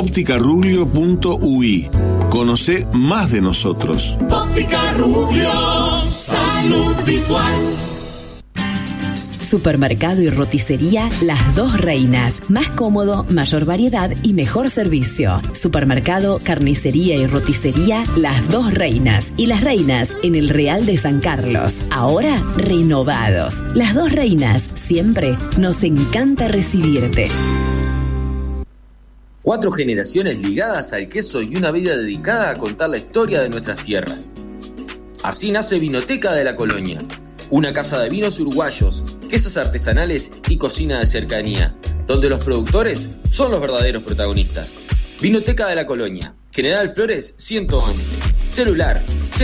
opticarubio.ui. Conoce más de nosotros. Óptica Rubio, salud visual. Supermercado y roticería Las Dos Reinas. Más cómodo, mayor variedad y mejor servicio. Supermercado, carnicería y roticería Las Dos Reinas. Y Las Reinas en el Real de San Carlos. Ahora renovados. Las Dos Reinas. Siempre nos encanta recibirte. 4 generaciones ligadas al queso y una vida dedicada a contar la historia de nuestras tierras. Así nace Vinoteca de la Colonia. Una casa de vinos uruguayos, quesos artesanales y cocina de cercanía, donde los productores son los verdaderos protagonistas. Vinoteca de la Colonia, General Flores 111, celular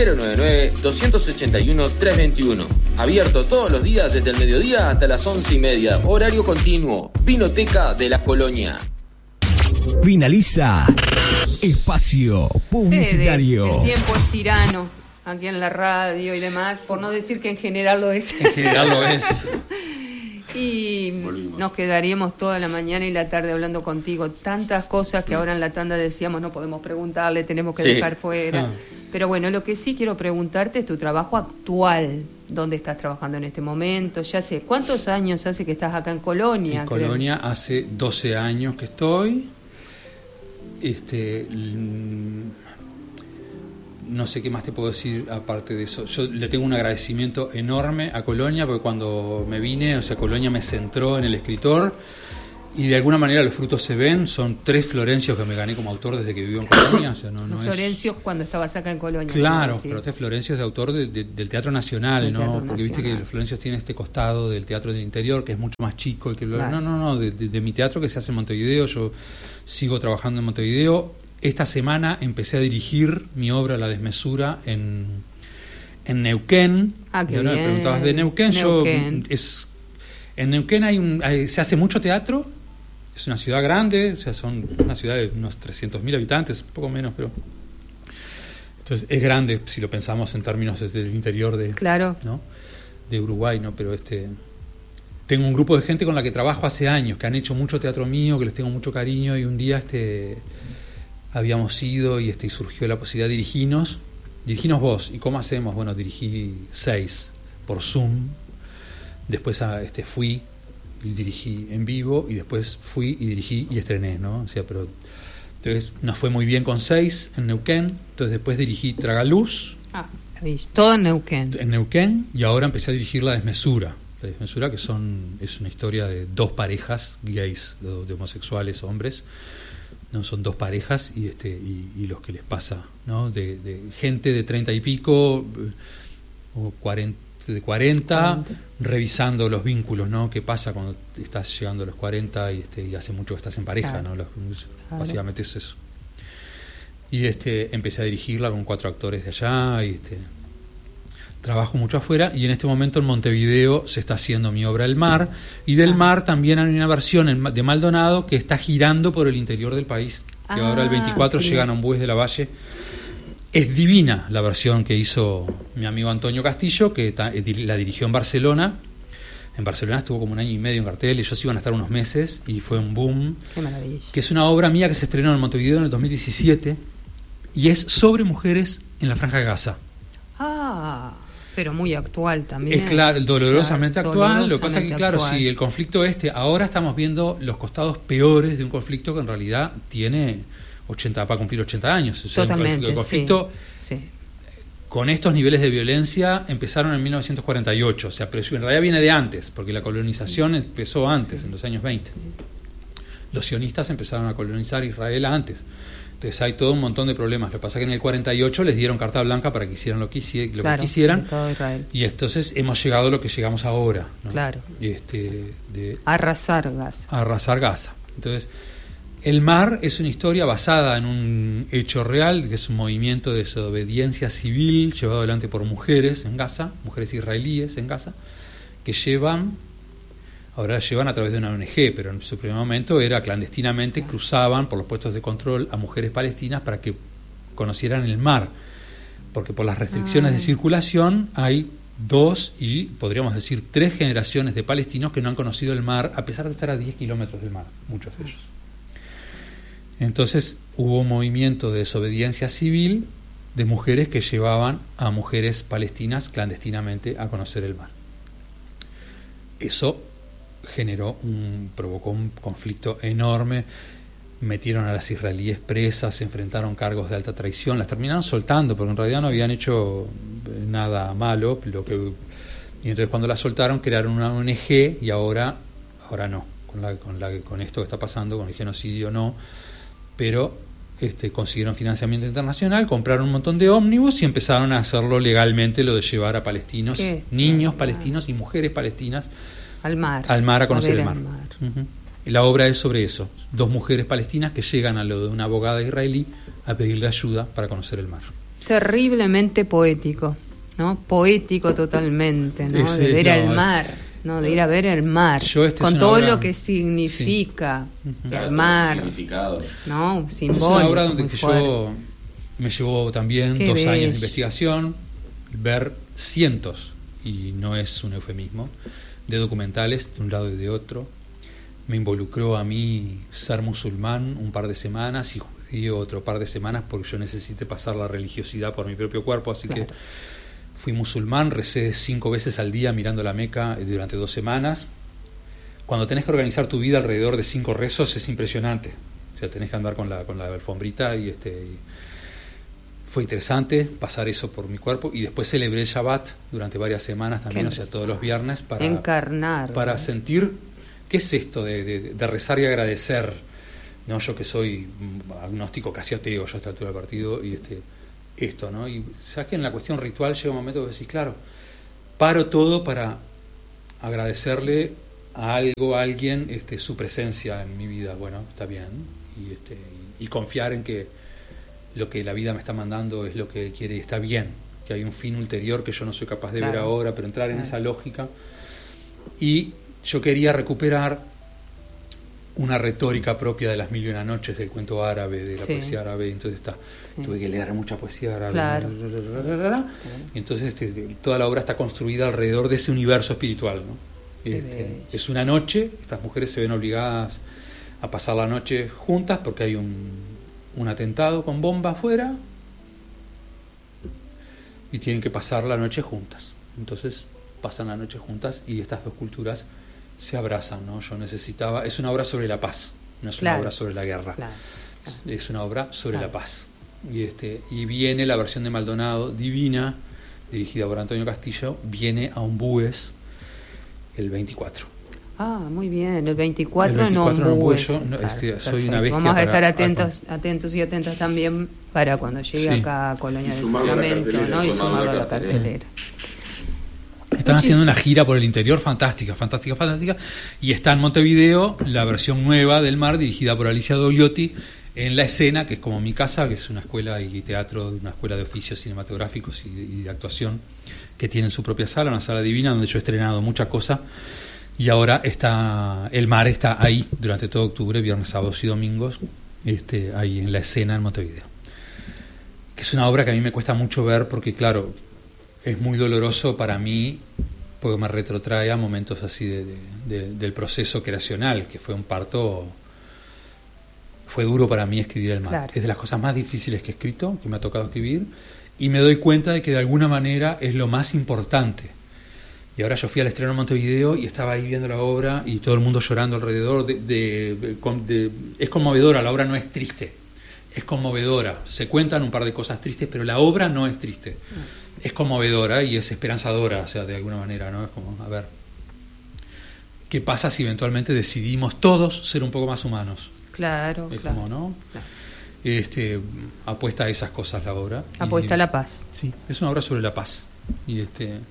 099-281-321, abierto todos los días desde el mediodía hasta las 11:30, horario continuo. Vinoteca de la Colonia. Finaliza espacio publicitario. El tiempo es tirano aquí en la radio y demás, por no decir que en general lo es. En general lo es. Y nos quedaríamos toda la mañana y la tarde hablando contigo. Tantas cosas que ahora en la tanda decíamos no podemos preguntarle, tenemos que dejar fuera. Pero bueno, lo que sí quiero preguntarte es tu trabajo actual. ¿Dónde estás trabajando en este momento? Ya sé, ¿cuántos años hace que estás acá en Colonia? En Colonia hace 12 años que estoy. No sé qué más te puedo decir aparte de eso. Yo le tengo un agradecimiento enorme a Colonia, porque cuando me vine, o sea, Colonia me centró en el escritor y de alguna manera los frutos se ven. Son 3 Florencios que me gané como autor desde que vivo en Colonia. O sea, no Florencios cuando estabas acá en Colonia. Claro, pero 3 Florencios de autor del Teatro Nacional, ¿no? Teatro Porque Nacional. Viste que los Florencios tienen este costado del Teatro del Interior que es mucho más chico. Y que No, de mi teatro que se hace en Montevideo. Yo sigo trabajando en Montevideo. Esta semana empecé a dirigir mi obra La Desmesura en Neuquén. Qué y ahora bien. me preguntabas de Neuquén. En Neuquén se hace mucho teatro. Es una ciudad grande, o sea, son una ciudad de unos 300.000 habitantes, un poco menos, pero entonces es grande si lo pensamos en términos del interior de, claro, ¿no? De Uruguay, ¿no? Pero tengo un grupo de gente con la que trabajo hace años, que han hecho mucho teatro mío, que les tengo mucho cariño, y un día habíamos ido y surgió la posibilidad de dirigirnos vos. ¿Y cómo hacemos? Bueno, dirigí 6 por Zoom, después fui y dirigí en vivo, y después fui y dirigí y estrené, ¿no? O sea, pero entonces nos fue muy bien con 6 en Neuquén. Entonces después dirigí Tragaluz. Todo en Neuquén. En Neuquén, y ahora empecé a dirigir La Desmesura. La Desmesura, que es una historia de 2 parejas gays, de homosexuales, hombres. No, son 2 parejas y los que les pasa, ¿no? De gente de 30 y pico o 40 revisando los vínculos, ¿no? ¿Qué pasa cuando estás llegando a los 40 y hace mucho que estás en pareja? Claro. ¿No? Básicamente es eso. Y empecé a dirigirla con 4 actores de allá y trabajo mucho afuera, y en este momento en Montevideo se está haciendo mi obra El Mar, y del Mar también hay una versión de Maldonado que está girando por el interior del país, que ahora el 24 llegan a Ombués de la Valle. Es divina la versión que hizo mi amigo Antonio Castillo, que la dirigió en Barcelona. En Barcelona estuvo como 1 año y medio en cartel, y ellos iban a estar unos meses, y fue un boom. Qué maravilla. Que es una obra mía que se estrenó en Montevideo en el 2017, y es sobre mujeres en la Franja de Gaza. Pero muy actual también. Es claro, dolorosamente actual. Lo que pasa es que, claro, actual. si el conflicto ahora estamos viendo los costados peores de un conflicto que en realidad tiene 80, para cumplir 80 años. O sea, totalmente, el conflicto sí. Con estos niveles de violencia empezaron en 1948, o sea, pero en realidad viene de antes, porque la colonización empezó antes, en los años 20. Los sionistas empezaron a colonizar Israel antes. Entonces hay todo un montón de problemas. Lo que pasa es que en el 48 les dieron carta blanca para que hicieran lo que quisieran. Y entonces hemos llegado a lo que llegamos ahora, ¿no? Claro. De arrasar Gaza. Entonces, El Mar es una historia basada en un hecho real, que es un movimiento de desobediencia civil llevado adelante por mujeres en Gaza, mujeres israelíes en Gaza, que ahora llevan a través de una ONG, pero en su primer momento era clandestinamente, cruzaban por los puestos de control a mujeres palestinas para que conocieran el mar, porque por las restricciones de circulación hay 2 y podríamos decir 3 generaciones de palestinos que no han conocido el mar, a pesar de estar a 10 kilómetros del mar, muchos de ellos. Entonces hubo un movimiento de desobediencia civil de mujeres que llevaban a mujeres palestinas clandestinamente a conocer el mar. Eso provocó un conflicto enorme. Metieron a las israelíes presas, se enfrentaron cargos de alta traición, las terminaron soltando porque en realidad no habían hecho nada malo, y entonces cuando las soltaron crearon una ONG y ahora no, con esto que está pasando, con el genocidio no, pero consiguieron financiamiento internacional, compraron un montón de ómnibus y empezaron a hacerlo legalmente, lo de llevar a palestinos, niños palestinos y mujeres palestinas al mar a conocer el mar. Uh-huh. Y la obra es sobre eso, 2 mujeres palestinas que llegan a lo de una abogada israelí a pedirle ayuda para conocer el mar. Terriblemente poético, ¿no? Poético totalmente, ¿no? De ver el mar, ¿no? De ir a ver el mar, con todo lo que significa el mar, ¿no? Simbólico. Es una obra donde yo me llevó también 2 años de investigación, ver cientos, y no es un eufemismo, de documentales de un lado y de otro. Me involucró a mí ser musulmán un par de semanas y judío otro par de semanas porque yo necesité pasar la religiosidad por mi propio cuerpo, así que fui musulmán, recé 5 veces al día mirando la Meca durante 2 semanas. Cuando tenés que organizar tu vida alrededor de 5 rezos es impresionante, o sea, tenés que andar con la alfombrita y fue interesante pasar eso por mi cuerpo, y después celebré el Shabbat durante varias semanas también, o sea, todos los viernes para encarnar, para sentir qué es esto de rezar y agradecer, ¿no? Yo que soy agnóstico, casi ateo yo a esta altura del partido, y esto, ¿no? Y sabes que en la cuestión ritual llega un momento que decís, claro, paro todo para agradecerle a alguien, su presencia en mi vida. Bueno, está bien, y confiar en que lo que la vida me está mandando es lo que él quiere y está bien, que hay un fin ulterior que yo no soy capaz de ver ahora, pero entrar en esa lógica. Y yo quería recuperar una retórica propia de las 1001 noches, del cuento árabe, de la poesía árabe, entonces tuve que leer mucha poesía árabe, y entonces toda la obra está construida alrededor de ese universo espiritual, ¿no? Es una noche, estas mujeres se ven obligadas a pasar la noche juntas porque hay un atentado con bomba afuera y tienen que pasar la noche juntas. Entonces pasan la noche juntas y estas 2 culturas se abrazan, ¿no? Es una obra sobre la paz, no es una obra sobre la guerra, es una obra sobre la paz. Y viene la versión de Maldonado, divina, dirigida por Antonio Castillo, viene a Ombúes el 24. Ah, muy bien, el 24 en Ombúes. Soy una bestia. Vamos a estar atentos y atentas también para cuando llegue acá a Colonia del Sacramento, ¿no? Y sumarlo a la cartelera. Están haciendo una gira por el interior fantástica, y está en Montevideo la versión nueva del mar, dirigida por Alicia Dogliotti, en La Escena, que es como mi casa, que es una escuela y teatro, una escuela de oficios cinematográficos y de actuación, que tienen su propia sala, una sala divina donde yo he estrenado muchas cosas, y ahora el mar está ahí durante todo octubre, viernes, sábados y domingos, ahí en La Escena en Montevideo, que es una obra que a mí me cuesta mucho ver porque, claro, es muy doloroso para mí porque me retrotrae a momentos así del proceso creacional, que fue un parto. Fue duro para mí escribir el mar. Es de las cosas más difíciles que he escrito, que me ha tocado escribir, y me doy cuenta de que de alguna manera es lo más importante. Y ahora yo fui al estreno en Montevideo y estaba ahí viendo la obra y todo el mundo llorando alrededor. Es conmovedora, la obra no es triste, es conmovedora. Se cuentan un par de cosas tristes, pero la obra no es triste. Es conmovedora y es esperanzadora, o sea, de alguna manera, ¿no? Es como, a ver, ¿qué pasa si eventualmente decidimos todos ser un poco más humanos? Claro, es como, ¿no? Claro. Apuesta a esas cosas la obra. Apuesta a la paz. Sí, es una obra sobre la paz. Y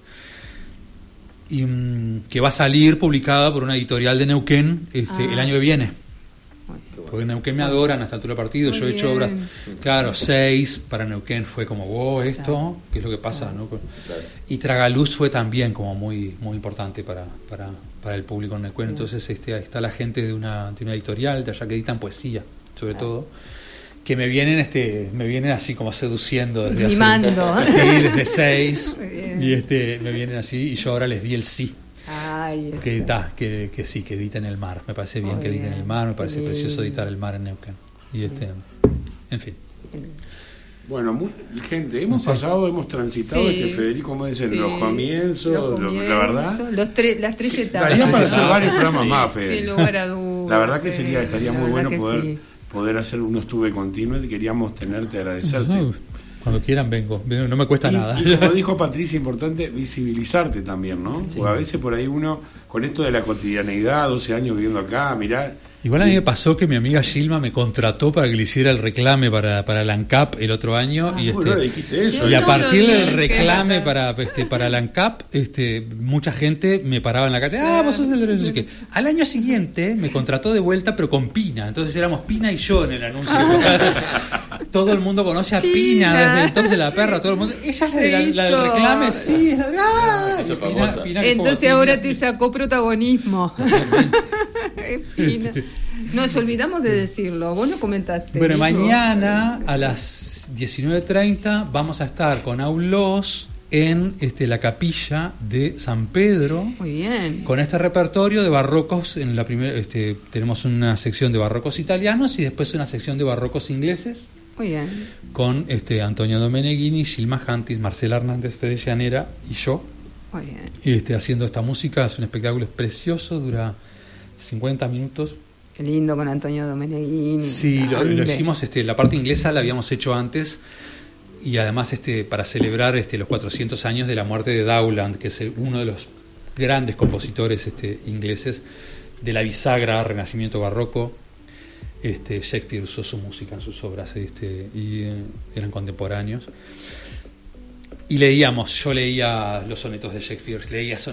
que va a salir publicada por una editorial de Neuquén el año que viene. Porque en Neuquén me adoran a esta altura del partido. Yo he hecho obras, 6 para Neuquén fue como, esto, ¿qué es lo que pasa? ¿No? Y Tragaluz fue también como muy muy importante para el público en Neuquén. Entonces ahí está la gente de una editorial de allá que editan poesía, sobre todo, que me vienen así como seduciendo desde desde 6 y me vienen así, y yo ahora les di el sí. Que sí, que editen el mar. Me parece bien que editen el mar, me parece precioso editar el mar en Neuquén. Y en fin. Bueno, gente, hemos transitado, Federico, como dicen, los comienzos, la verdad. Las tres etapas. Daría para hacer varios programas más, Fede. Sin lugar a dudas. La verdad que estaría muy bueno poder hacer unos estuve continuos y queríamos tenerte, agradecerte. Cuando quieran vengo, no me cuesta nada. Y como dijo Patricia, importante visibilizarte también, ¿no? Sí. Porque a veces por ahí uno, con esto de la cotidianeidad, 12 años viviendo acá, mirá. Igual a mí me pasó que mi amiga Gilma me contrató para que le hiciera el reclame para la ANCAP el otro año y a partir del reclame para la ANCAP, mucha gente me paraba en la calle, vos sos el no sé qué. Al año siguiente me contrató de vuelta pero con Pina, entonces éramos Pina y yo en el anuncio. Todo el mundo conoce a Pina desde el toque de la perra, todo el mundo. Ella es la del reclame, sí, eso es famosa. Pina entonces ahora te sacó protagonismo. Pina. Nos olvidamos de decirlo, vos lo comentaste. Bueno, mañana a las 19:30 vamos a estar con Aulós en la capilla de San Pedro. Muy bien. Con este repertorio de barrocos. En la primera tenemos una sección de barrocos italianos y después una sección de barrocos ingleses. Muy bien. Con Antonio Domeneghini, Gilma Hantis, Marcela Hernández, Fede Llanera y yo. Muy bien. Haciendo esta música. Es un espectáculo precioso, dura 50 minutos. Qué lindo con Antonio Domeneghini. Sí, lo hicimos, la parte inglesa la habíamos hecho antes y además para celebrar los 400 años de la muerte de Dowland, que es uno de los grandes compositores ingleses de la bisagra Renacimiento Barroco. Shakespeare usó su música en sus obras y eran contemporáneos. Y yo leía los sonetos de Shakespeare,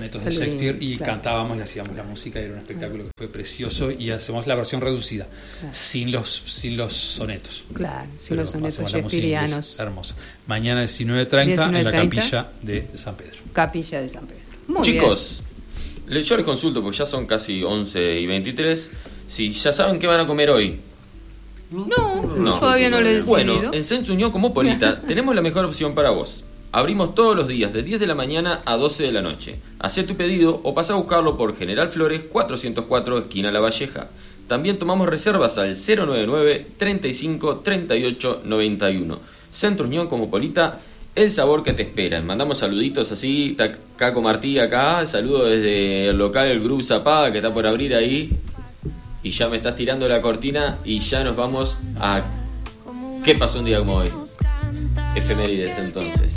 y cantábamos y hacíamos la música, y era un espectáculo que fue precioso, y hacemos la versión reducida, sin los sonetos. Claro, sin los sonetos shakespearianos. Hermosa. Mañana 19:30 en la capilla de San Pedro. Capilla de San Pedro. Muy Chicos, yo les consulto, porque ya son casi 11:23, si ya saben qué van a comer hoy. No, todavía no lo he decidido. Bueno, en Centro Unión Cosmopolita tenemos la mejor opción para vos. Abrimos todos los días de 10 de la mañana a 12 de la noche. Hacé tu pedido o pasá a buscarlo por General Flores 404, esquina La Valleja. También tomamos reservas al 099 35 38 91. Centro Unión Cosmopolita, el sabor que te espera. Mandamos saluditos así, Caco Martí acá, saludo desde el local El Grupo Zapada que está por abrir ahí. Y ya me estás tirando la cortina y ya nos vamos a ¿qué pasó un día como hoy? Efemérides entonces.